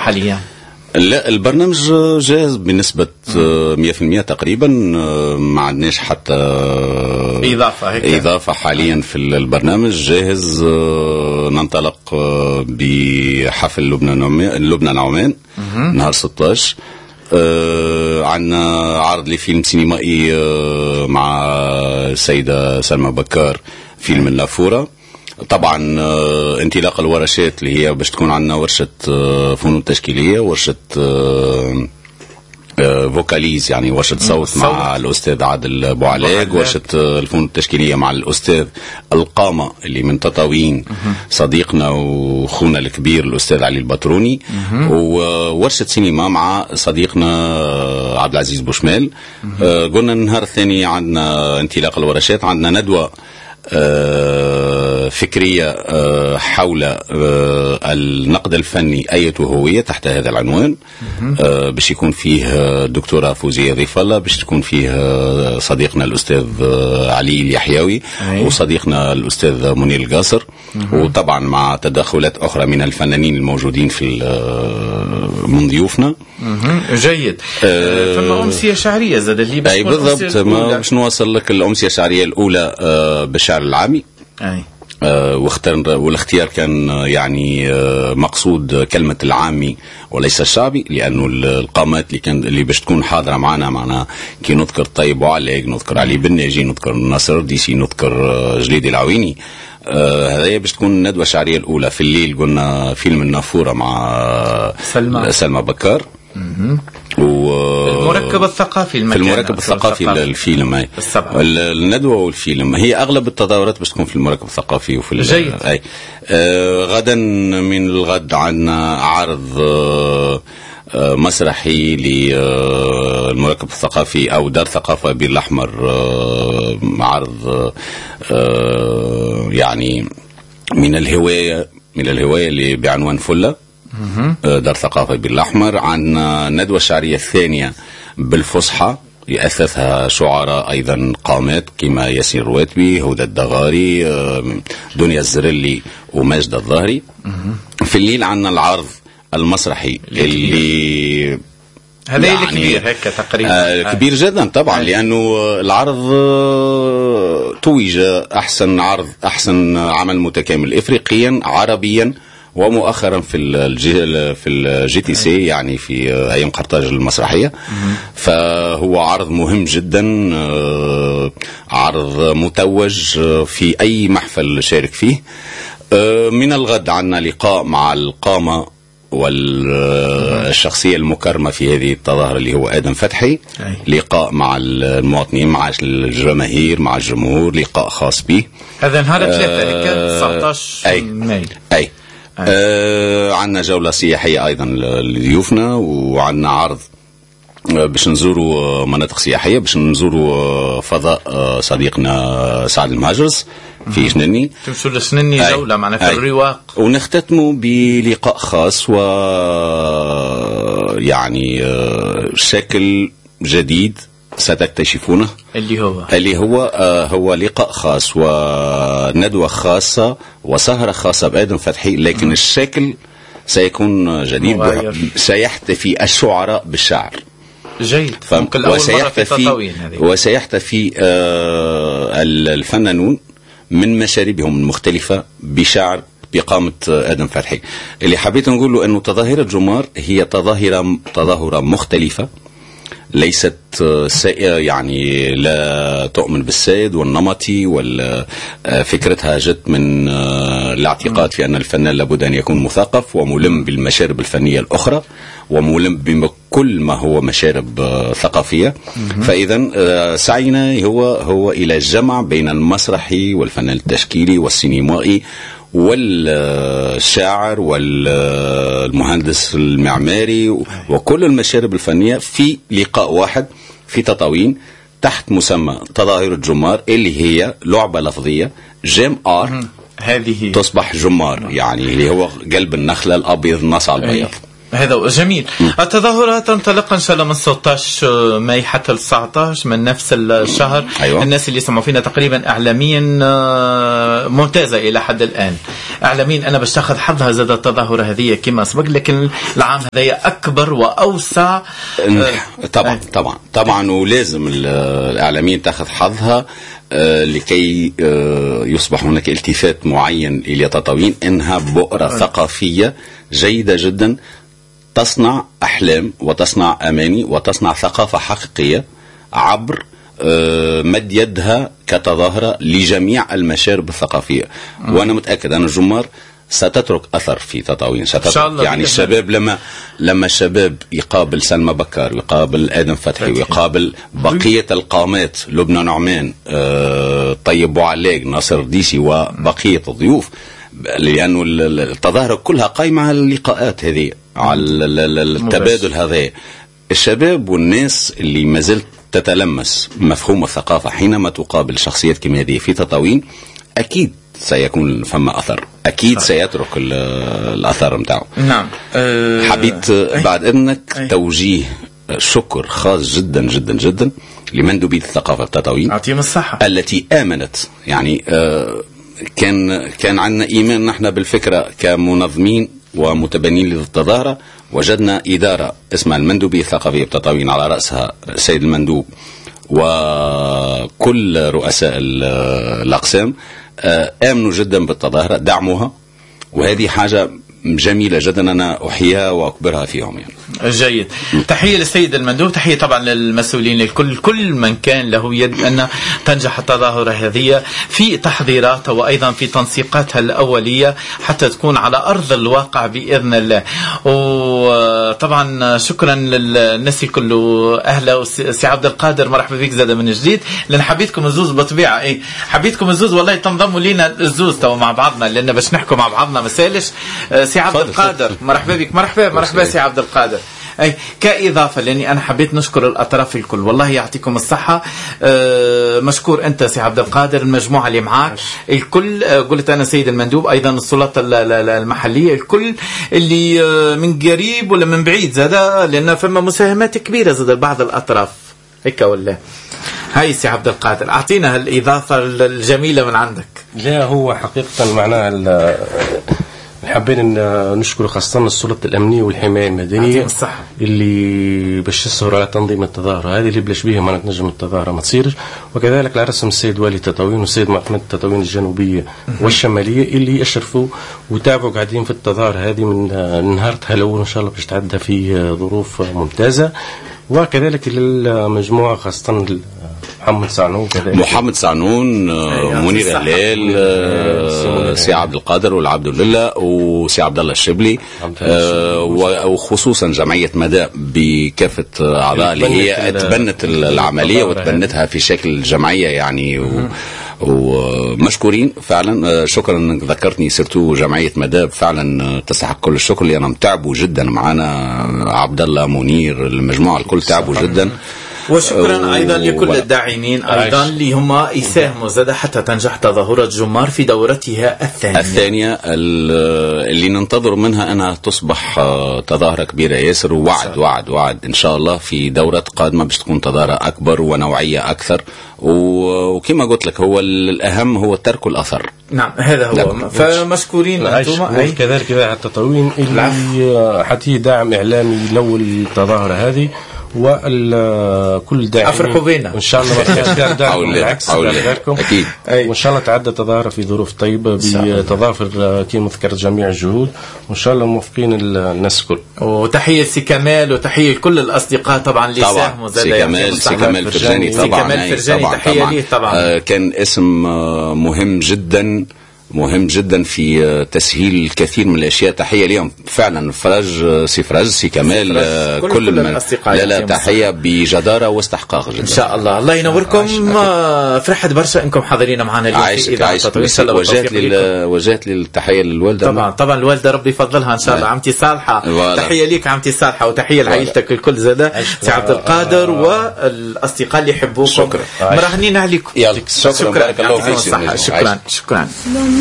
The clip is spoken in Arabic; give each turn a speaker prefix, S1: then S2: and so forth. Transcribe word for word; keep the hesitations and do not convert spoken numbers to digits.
S1: حاليا؟
S2: لا، البرنامج جاهز بنسبة مية في المية تقريبا. ما عندناش حتى
S1: إضافة هيك.
S2: إضافة حاليا في البرنامج جاهز. ننطلق بحفل لبنان لبنان عمان نهار ستة عشر. عندنا عرض لفيلم سينمائي مع السيدة سلمى بكار، فيلم النافورة. طبعا انطلاق الورشات اللي هي باش تكون عندنا ورشة فنون تشكيلية، ورشة فوكاليز يعني ورشة صوت, صوت مع الأستاذ عادل بوعلاق، ورشة الفنون التشكيلية مع الأستاذ القامة اللي من تطاوين صديقنا وخونا الكبير الأستاذ علي البطروني، وورشة سينما مع صديقنا عبد العزيز بوشمال. قلنا النهار الثاني عندنا انطلاق الورشات، عندنا ندوة فكرية حول النقد الفني أية هوية تحت هذا العنوان، باش يكون فيه الدكتورة فوزية ضيف الله، باش تكون فيه صديقنا الأستاذ علي اليحيوي وصديقنا الأستاذ منير القاصر، وطبعا مع تدخلات أخرى من الفنانين الموجودين في من ضيوفنا.
S1: جيد. أه فما أمسية شعرية زاد اللي
S2: أي بالضبط. باش نوصل لك الأمسية الشعرية الأولى بالشعر العامي.
S1: أي.
S2: أه واختار والاختيار كان يعني أه مقصود كلمة العامي وليس الشعبي، لأنه القامات اللي كان اللي باش تكون حاضرة معنا معنا كي نذكر طيب وعلاق، نذكر علي بن ناجي، نذكر ناصر ديسي، نذكر جليدي العويني. هذه آه باش تكون الندوة الشعرية الأولى. في الليل قلنا فيلم النافورة مع سلمى, سلمى بكار.
S1: والمركب الثقافي
S2: في المركب الثقافي الفيلم. الندوة والفيلم هي أغلب التظاهرات باش تكون في المركب الثقافي وفي
S1: جيد.
S2: أي. آه غدا من الغد عندنا عرض آه مسرحي للمركب الثقافي أو دار ثقافة بير الأحمر، عرض يعني من الهواية من الهواية اللي بعنوان فلة، دار ثقافة بير الأحمر. عندنا الندوة الشعرية الثانية بالفصحى يأسسها شعراء أيضا قامات كما ياسين رواتبي، هدى الدغاري، دنيا الزرلي وماجد الظاهري. في الليل عندنا العرض المسرحي اللي
S1: هذا يعني كبير هيك تقريبا.
S2: آه كبير جدا طبعا. آه. لأنه العرض توج أحسن عرض أحسن عمل متكامل إفريقيا عربيا ومؤخرا في الجي في الجي تي سي يعني في أيام قرطاج المسرحية. فهو عرض مهم جدا، عرض متوج في أي محفل شارك فيه. من الغد عنا لقاء مع القامة والشخصية المكرمة في هذه التظاهرة اللي هو آدم فتحي. أي. لقاء مع المواطنين، مع الجماهير، مع الجمهور، لقاء خاص به.
S1: هذا نهار ثلاثة تسعة عشر ماي.
S2: أي. آه عندنا جولة سياحية أيضا لضيوفنا، وعندنا عرض باش نزوروا مناطق سياحية، باش نزوروا فضاء صديقنا سعد المهاجرس في شنني.
S1: تمشوا لسنني جولة معنا في الرواق،
S2: ونختتموا بلقاء خاص و يعني شكل جديد ستكتشفونه
S1: اللي هو
S2: اللي هو آه هو لقاء خاص وندوة خاصة وسهرة خاصة بآدم فتحي، لكن م. الشكل سيكون جديد، سيحتفي الشعراء بالشعر.
S1: جيد.
S2: وسيحتفي وسيحتفي آه الفنانون من مشاربهم المختلفة بشعر بقامة آدم فتحي. اللي حبيت نقول له أنه تظاهرة جمار هي تظاهرة تظاهرة مختلفة، ليست يعني لا تؤمن بالسائد والنمطي، وفكرتها جت من الاعتقاد في أن الفنان لابد أن يكون مثقف وملم بالمشارب الفنية الأخرى وملم بكل ما هو مشارب ثقافية. فإذا سعينا هو هو إلى الجمع بين المسرحي والفنان التشكيلي والسينمائي والشاعر والمهندس المعماري وكل المشارب الفنية في لقاء واحد في تطاوين تحت مسمى تظاهرة جمار، اللي هي لعبة لفظية جيم آر
S1: هذه
S2: تصبح جمار، يعني اللي هو قلب النخلة الأبيض نص على البياض.
S1: هذا جميل. التظاهرات تنطلق ان شاء الله من ستة عشر ماي حتى تسعة عشر من نفس الشهر.
S2: أيوة.
S1: الناس اللي يسمعوا فينا تقريبا اعلاميا ممتازه الى حد الان. اعلاميا انا باش تاخذ حظها زاد التظاهره هذه كما سبق، لكن العام هذايا اكبر واوسع.
S2: طبعا طبعا طبعا ولازم الاعلاميين تاخذ حظها لكي يصبح هناك التفات معين إلى تطاوين، إنها بؤرة ثقافية جيدة جدا تصنع أحلام وتصنع أماني وتصنع ثقافة حقيقية عبر مد يدها كتظاهرة لجميع المشارب الثقافية. وأنا متأكد أن الجمهور ستترك أثر في تطاوين، ستترك يعني الشباب لما لما الشباب يقابل سلمى بكار ويقابل آدم فتحي ويقابل بقية القامات، لبنى نعمان، آه، طيب بوعلاق، ناصر ديسي وبقية الضيوف، لأنه التظاهرة كلها قائمة على اللقاءات هذه، على التبادل هذا. الشباب والناس اللي ما زلت تتلمس مفهوم الثقافة حينما تقابل شخصيات كما هذه في تطاوين، أكيد سيكون فما أثر، أكيد صح. سيترك الأثر متاعه.
S1: نعم.
S2: أه حبيت أه بعد إذنك أه توجيه شكر خاص جدا جدا جدا لمندوبية الثقافة التطاوين،
S1: أعطيهم الصحة،
S2: التي آمنت يعني أه كان كان عندنا إيمان نحن بالفكرة كمنظمين ومتبنين للتظاهرة. وجدنا إدارة اسمها المندوبية الثقافية التطاوين على رأسها السيد المندوب وكل رؤساء الأقسام آمنوا جدا بالتظاهرة، دعموها، وهذه حاجة جميلة جدا أنا أحييها وأكبرها فيهم يعني.
S1: جيد. تحية للسيد المندوب، تحية طبعا للمسؤولين الكل، كل من كان له يد أن تنجح التظاهرة هذه في تحضيراتها وأيضا في تنسيقاتها الأولية حتى تكون على أرض الواقع بإذن الله. وطبعا شكرا للناس الكل. أهلا سي عبد القادر، مرحبا بك زاد من جديد، لأن حبيتكم الزوز بطبيعة. إيه حبيتكم الزوز والله تنضموا لينا الزوز توا مع بعضنا، لأن باش نحكوا مع بعضنا مسالش. سي عبد القادر مرحبا بك. مرحبا مرحبا سي عبد القادر. أي كإضافة لأني أنا حبيت نشكر الأطراف الكل، والله يعطيكم الصحة. أه مشكور أنت سي عبد القادر، المجموعة اللي معاك الكل، أه قلت أنا سيد المندوب، أيضا السلطات المحلية الكل اللي أه من قريب ولا من بعيد زاد، لأن فما مساهمات كبيرة زاد بعض الأطراف هيك ولا. هاي سي عبد القادر أعطينا الإضافة الجميلة من عندك.
S3: لا هو حقيقة معناها حابين نشكر خاصة السلطة الأمنية والحماية المدنية اللي باش يسهروا على تنظيم التظاهرة هذه، اللي بلاش بيها ما نتنجم التظاهرة ما تصيرش. وكذلك على رسم السيد والي التطاوين والسيد معتمد التطاوين الجنوبية والشمالية اللي يشرفوا وتابعوا قاعدين في التظاهرة هذه من نهارتها الأول إن شاء الله باش تعدى في ظروف ممتازة. وكذلك للمجموعة خاصة محمد صعنون كذلك.
S2: محمد صعنون، منير هلال، سي عبد القادر والعبد لله وسي عبد الله الشبلي، وخصوصا جمعية مدى بكافة أعضاء اللي هي تبنت العملية وتبنتها في شكل جمعية يعني. و ومشكورين فعلا. شكرا انك ذكرتني سيرتو جمعيه مداب، فعلا تستحق كل الشكر لانهم تعبوا جدا معنا. عبد الله، منير، المجموعه الكل تعبوا جدا.
S1: وشكرا و... ايضا لكل و... الداعمين ايضا اللي هم يساهموا زاد حتى تنجح تظاهره جمار في دورتها الثانيه
S2: الثانيه اللي ننتظر منها انها تصبح تظاهره كبيره ياسر. ووعد وعد وعد ان شاء الله في دورات قادمه باش تكون تظاهره اكبر ونوعيه اكثر. وكما قلت لك هو الاهم هو ترك الاثر.
S1: نعم هذا هو. لا. فمشكورين انتم.
S3: كذلك اذاعه التطاوين اللي حتى دعم اعلامي لو التظاهره هذه، وكل داعم
S1: افرحوا بينا
S3: وان شاء الله ما داعم بالعكس
S2: اكيد.
S3: وان شاء الله تعدى تظاهره في ظروف طيبه بتضافر كما ذكرت جميع الجهود، وان شاء الله موفقين الناس الكل.
S1: وتحيه سي كمال وتحيه لكل الاصدقاء طبعا اللي ساهموا
S2: زاد. سي كمال سي كمال فرجاني طبعا.
S1: سي كمال فرجاني تحيه ليه طبعا.
S2: آه كان اسم آه مهم جدا مهم جدا في تسهيل الكثير من الاشياء. تحيه ليهم فعلا. فرج سي فرج سي كمال كل, كل من لا لا تحيه بجداره واستحقاق جدا.
S1: ان شاء الله. الله ينوركم. فرحت برشا انكم حاضرين معنا اليوم.
S2: عايشك عايشك. وجهت لي وجهت لي التحيه للوالده.
S1: طبعا طبعا الوالده ربي يفضلها ان شاء الله. عمتي صالحه تحيه ليك عمتي صالحه، وتحيه لعائلتك الكل زاد. سي عبد القادر والاصدقاء اللي يحبوكم مراهنين عليكم.
S2: شكرا.
S1: شكرا. شكرا.